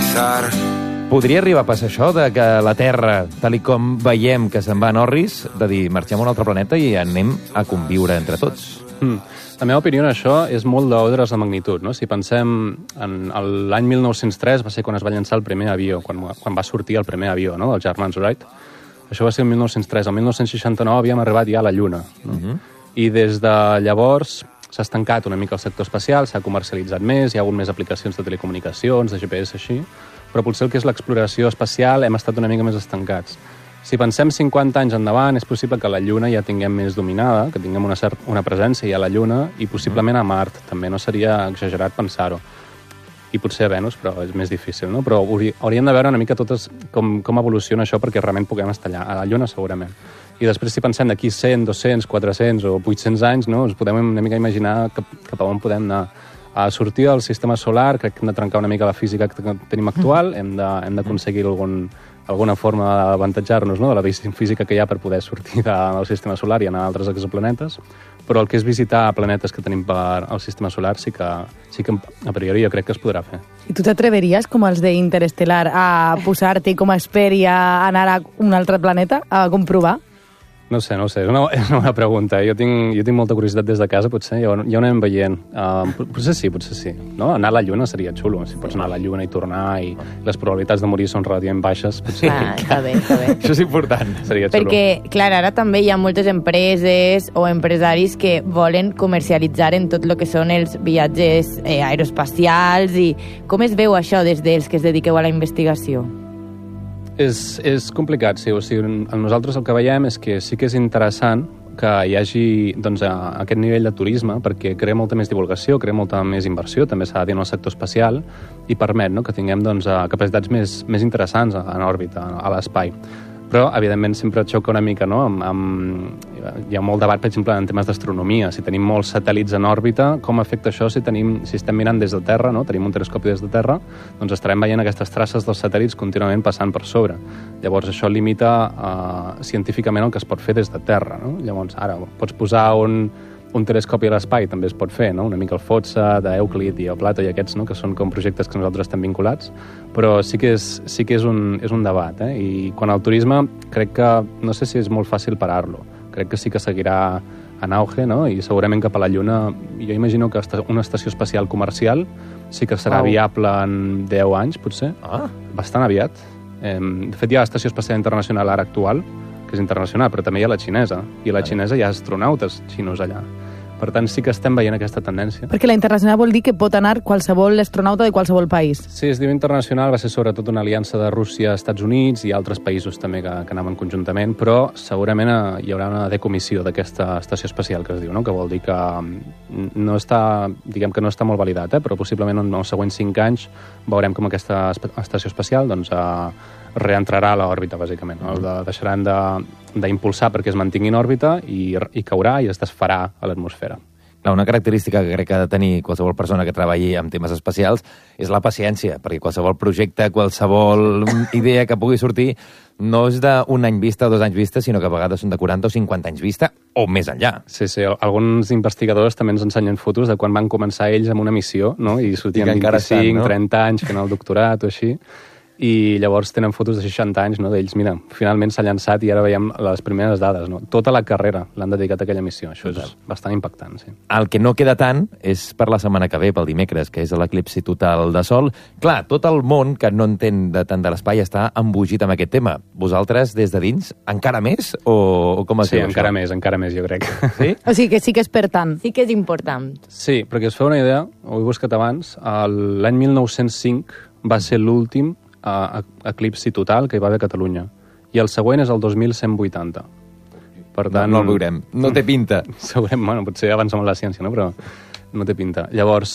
empezar. Podria arribar a passar això, de que la Terra, tal i com veiem que se'n va a Norris, de dir, marxem a un altre planeta i anem a conviure entre tots? La meva opinió en això és molt d'ordres de magnitud, no? Si pensem en l'any 1903 va ser quan es va llançar el primer avió, quan va sortir el primer avió, no?, dels germans Wright. Això va ser el 1903. El 1969 havíem arribat ja a la Lluna. No? I des de llavors s'ha estancat una mica el sector espacial, s'ha comercialitzat més, hi ha hagut més aplicacions de telecomunicacions, de GPS, així, però potser el que és l'exploració espacial hem estat una mica més estancats. Si pensem 50 anys endavant, és possible que la Lluna ja tinguem més dominada, que tinguem una presència ja a la Lluna i possiblement a Mart. També no seria exagerat pensar-ho. I potser a Venus, però és més difícil, no? Però hauríem de veure una mica totes com evoluciona això perquè realment puguem estar allà. A la Lluna, segurament. I després, si pensem d'aquí 100, 200, 400 o 800 anys, no? Ens podem una mica imaginar cap a on podem anar. A sortir del sistema solar, crec que hem de trencar una mica la física que tenim actual, hem d'aconseguir alguna forma d'avantatjar-nos, no?, de la física que hi ha per poder sortir del sistema solar i anar a altres exoplanetes, però el que és visitar planetes que tenim per al sistema solar sí que a priori jo crec que es podrà fer. I tu t'atreveries, com els d'Interestelar, a posar-te com a expert i a anar a un altre planeta a comprovar? No sé, és una bona pregunta. Jo tinc molta curiositat des de casa, potser, ja ho anem veient. Potser sí. No? Anar a la Lluna seria xulo, si pots anar a la Lluna i tornar i les probabilitats de morir són relativament baixes. Potser. Està bé. Això és important. Seria xulo. Perquè, clar, ara també hi ha moltes empreses o empresaris que volen comercialitzar en tot el que són els viatges aeroespacials i com es veu això des dels que es dediqueu a la investigació? És complicat, sí. O sigui, nosaltres el que veiem és que sí que és interessant que hi hagi doncs, aquest nivell de turisme perquè crea molta més divulgació, crea molta més inversió, també s'ha de dir en el sector espacial, i permet, no?, que tinguem doncs, capacitats més interessants en òrbita, a l'espai. Però, evidentment, sempre xoca una mica, no?, hi ha molt debat, per exemple, en temes d'astronomia. Si tenim molts satèl·lits en òrbita, com afecta això si estem mirant des de Terra, no?, tenim un telescopi des de Terra, doncs estarem veient aquestes traces dels satèl·lits contínuament passant per sobre. Llavors, això limita científicament el que es pot fer des de Terra, no? Llavors, ara, pots posar un telescopi a l'espai, també es pot fer, no?, una mica el FOTSA, d'Euclid i el Plato i aquests, no?, que són com projectes que nosaltres estem vinculats, però sí que és un debat, I quan el turisme, crec que, no sé si és molt fàcil parar-lo, crec que sí que seguirà en auge, no?, i segurament cap a la Lluna, jo imagino que una estació espacial comercial sí que serà viable en 10 anys, potser, bastant aviat. De fet, hi ha l'Estació Espacial Internacional ara actual, que és internacional, però també hi ha la xinesa, i la xinesa hi ha astronautes xinos allà. Per tant, sí que estem veient aquesta tendència. Perquè la internacional vol dir que pot anar qualsevol astronauta de qualsevol país. Sí, es diu internacional, va ser sobretot una aliança de Rússia, Estats Units i altres països també que anaven conjuntament, però segurament hi haurà una decomissió d'aquesta estació espacial que es diu, no?, que vol dir que no està, diguem que no està molt validat, però possiblement en els següents 5 anys veurem com aquesta estació espacial doncs, reentrarà a l'òrbita, bàsicament. No? Deixaran d'impulsar perquè es mantingui en òrbita i caurà i es desfarà a l'atmosfera. Una característica que crec que ha de tenir qualsevol persona que treballi amb temes espacials és la paciència, perquè qualsevol projecte, qualsevol idea que pugui sortir no és d'un any vista o 2 anys vista, sinó que a vegades són de 40 o 50 anys vista o més enllà. Sí, alguns investigadors també ens ensenyen fotos de quan van començar ells amb una missió, no?, i sortien 25, no? 30 anys fent el doctorat o així. I llavors tenen fotos de 60 anys, no?, d'ells. Mira, finalment s'ha llançat i ara veiem les primeres dades, no? Tota la carrera l'han dedicat a aquella missió. Això és bastant impactant, sí. El que no queda tant és per la setmana que ve, pel dimecres, que és l'eclipsi total de Sol. Clar, tot el món que no entén tant de l'espai està embogit amb aquest tema. Vosaltres, des de dins, encara més? O com es diu això? Sí, encara més, jo crec. Sí? O sigui que sí que és per tant. Sí que és important. Sí, perquè us feu una idea, ho he buscat abans, l'any 1905 va ser l'últim eclipsi total que hi va haver a Catalunya. I el següent és el 2180. Per tant, no el veurem. No té pinta. Segurament, potser avancem en la ciència, no? Però no té pinta. Llavors,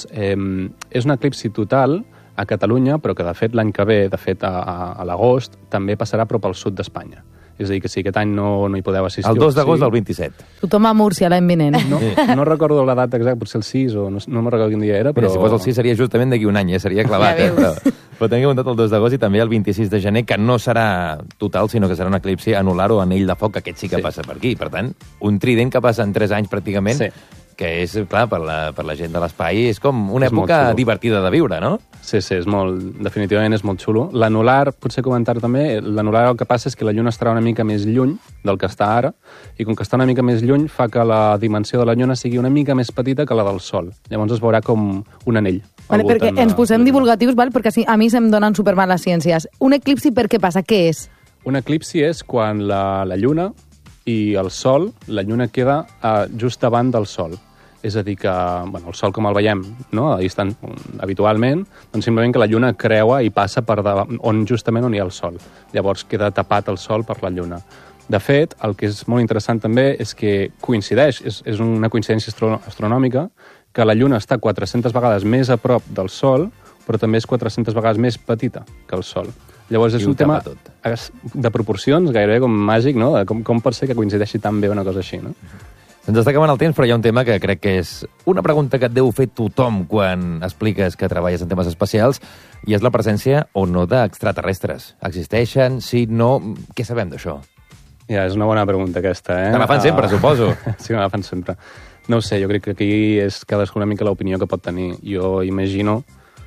és un eclipsi total a Catalunya, però que de fet l'any que ve, de fet a l'agost, també passarà prop al sud d'Espanya. És a dir, que si aquest any no hi podeu assistir... El 2 d'agost del 27. Tothom a Múrcia l'any vinent. No recordo la data exacta, potser el 6 o no me'n recordo quin dia era, però... Si fos el 6 seria justament d'aquí un any, seria clavat. Però tenim apuntat el 2 d'agost i també el 26 de gener, que no serà total, sinó que serà un eclipsi anular o anell de foc, que aquest sí que passa per aquí. Per tant, un trident que passa en 3 anys pràcticament, que és, clar, per la gent de l'espai, és com una És molt època xulo. divertida de viure, no? Sí, definitivament és molt xulo. L'anular, potser comentar també, l'anular el que passa és que la Lluna estarà una mica més lluny del que està ara, i com que està una mica més lluny fa que la dimensió de la Lluna sigui una mica més petita que la del Sol. Llavors es veurà com un anell. Vale, perquè ens posem divulgatius, val? Perquè a mi se'm donen supermal les ciències. Un eclipsi per què passa? Què és? Un eclipsi és quan la Lluna i el Sol, la Lluna queda just davant del Sol. És a dir que el Sol com el veiem habitualment, doncs simplement que la Lluna creua i passa per justament on hi ha el Sol. Llavors queda tapat el Sol per la Lluna. De fet, el que és molt interessant també és que coincideix, és una coincidència astronòmica, que la Lluna està 400 vegades més a prop del Sol, però també és 400 vegades més petita que el Sol. Llavors és un tema de proporcions gairebé com màgic, no? Com pot ser que coincideixi tan bé una cosa així, no? Ens està acabant el temps, però hi ha un tema que crec que és una pregunta que et deu fer tothom quan expliques que treballes en temes espacials, i és la presència o no d'extraterrestres. Existeixen? Sí? No? Què sabem d'això? Ja, és una bona pregunta aquesta, eh? Te la fan sempre, suposo. Sí, me la fan sempre. No ho sé, jo crec que aquí és cadascú una mica l'opinió que pot tenir. Jo imagino...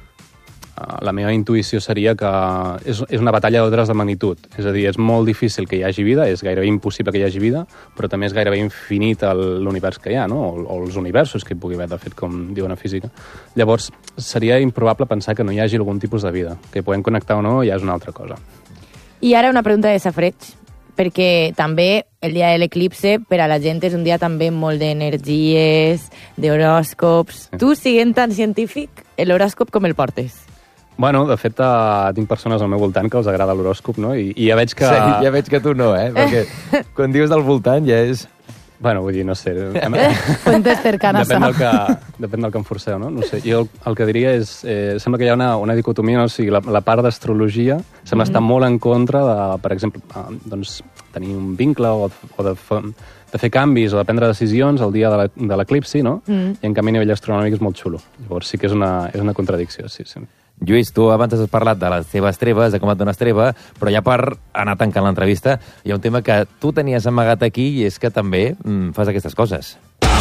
la meva intuïció seria que és una batalla d'ordres de magnitud. És a dir, és molt difícil que hi hagi vida, és gairebé impossible que hi hagi vida, però també és gairebé infinit l'univers que hi ha, no? O els universos que hi pugui haver, de fet, com diuen a física. Llavors, seria improbable pensar que no hi hagi algun tipus de vida. Que puguem connectar o no ja és una altra cosa. I ara una pregunta de safreig, perquè també el dia de l'eclipse per a la gent és un dia també molt d'energies, d'horòscops. Sí. Tu, siguent tan científic, l'horòscop com el portes? Bueno, de fet, tinc persones al meu voltant que els agrada l'horòscop, no? I ja veig que... Sí, ja veig que tu no, perquè quan dius del voltant ja és... Bueno, vull dir, no sé... Fuentes cercanes. Depèn del que em forceu, no? No sé, jo el que diria és... sembla que hi ha una dicotomia, no? O sigui, la part d'astrologia sembla estar molt en contra de, per exemple, doncs, tenir un vincle o de fer canvis o de prendre decisions el dia de l'eclipsi, no? I en canvi a nivell astronòmic és molt xulo. Llavors sí que és una contradicció, sí. Lluís, tu abans has parlat de les teves treves, de com et dones treva, però ja per anar tancant l'entrevista, hi ha un tema que tu tenies amagat aquí i és que també fas aquestes coses.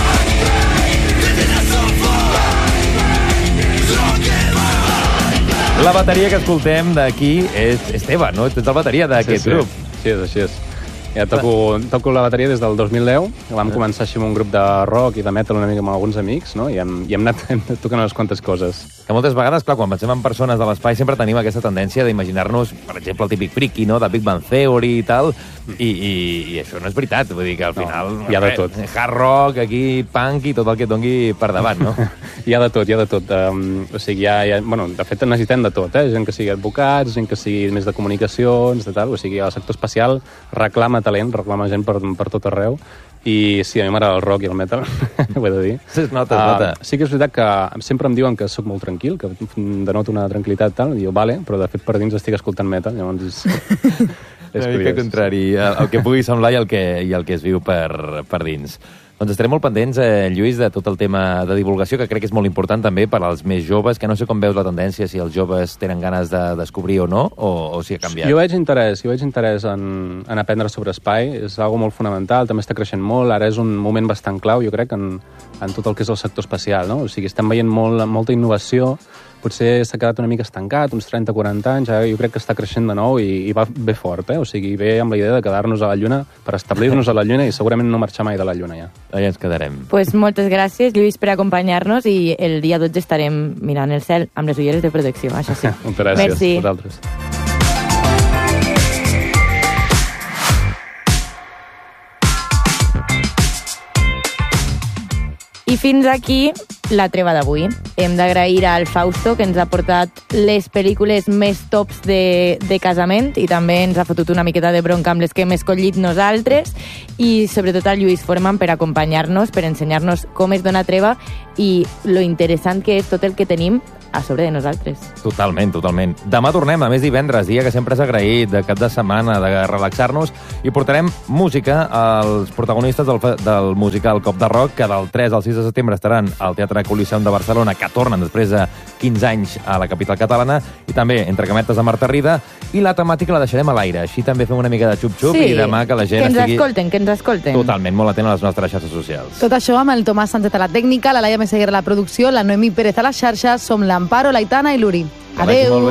La bateria que escoltem d'aquí és teva, no? Tu ets la bateria d'aquest grup. Sí, així és. Ja toco la bateria des del 2010, que vam començar així amb un grup de rock i de metal una mica amb alguns amics, no? I hem anat tocant unes quantes coses. Que moltes vegades, clar, quan pensem en persones de l'espai sempre tenim aquesta tendència d'imaginar-nos, per exemple, el típic friki, no?, de Big Bang Theory i tal, i això no és veritat, vull dir que al final... Hi ha de tot. Hard rock, aquí, punk i tot el que et doni per davant, no? Hi ha de tot. O sigui, bueno, de fet necessitem de tot, gent que sigui advocats, gent que sigui més de comunicacions, de tal, o sigui, el sector espacial reclama talent, reclama gent per tot arreu, i sí, a mi m'agrada el rock i el metal, ho he de dir. Sí, es nota. Sí que és veritat que sempre em diuen que sóc molt tranquil, que denoto una tranquil·litat tal, i jo, vale, però de fet per dins estic escoltant metal, llavors és una mica contrari, el que pugui semblar i el que es viu per dins. Doncs estarem molt pendents, Lluís, de tot el tema de divulgació, que crec que és molt important també per als més joves, que no sé com veus la tendència, si els joves tenen ganes de descobrir o no, o si ha canviat. Jo veig interès en aprendre sobre espai, és algo molt fonamental, també està creixent molt, ara és un moment bastant clau, jo crec, en tot el que és el sector espacial, no? O sigui, estem veient molta innovació, potser s'ha quedat una mica estancat, uns 30-40 anys, jo crec que està creixent de nou i va bé fort, O sigui, ve amb la idea de quedar-nos a la Lluna, per establir-nos a la Lluna i segurament no marxar mai de la Lluna, ja. Allà ens quedarem. Pues moltes gràcies, Lluís, per acompanyar-nos i el dia 12 estarem mirant el cel amb les ulleres de protecció, això sí. Moltes gràcies. Merci. Vosaltres. I fins aquí la treva d'avui. Hem d'agrair al Fausto, que ens ha portat les pel·lícules més tops de casament i també ens ha fotut una miqueta de bronca amb les que hem escollit nosaltres, i sobretot al Lluís Forman per acompanyar-nos, per ensenyar-nos com es dona treva i lo interessant que és tot el que tenim a sobre de nosaltres. Totalment, totalment. Demà tornem, a més divendres, dia que sempre és agraït, de cap de setmana, de relaxar-nos, i portarem música als protagonistes del musical Cop de Rock, que del 3 al 6 de setembre estaran al Teatre Coliseum de Barcelona, que tornen després de 15 anys a la capital catalana, i també entre cametes a Marta Rida, i la temàtica la deixarem a l'aire. Així també fem una mica de xup-xup i demà que la gent estigui... Que ens escolten. Totalment, molt atent a les nostres xarxes socials. Tot això amb el Tomàs Sánchez a la tècnica, la Laia Meseguer a la producció, la Noemi Pérez a les xarxes, som l'Amparo, l'Aitana i l'Uri. Adéu!